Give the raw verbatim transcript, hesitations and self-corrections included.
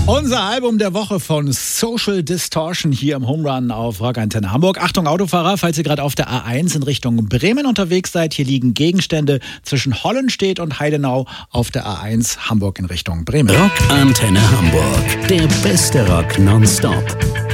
Unser Album der Woche von Social Distortion hier im Home Run auf Rock Antenne Hamburg. Achtung Autofahrer, falls ihr gerade auf der A eins in Richtung Bremen unterwegs seid, hier liegen Gegenstände zwischen Hollenstedt und Heidenau auf der A eins Hamburg in Richtung Bremen. Rock Antenne Hamburg, der beste Rock nonstop.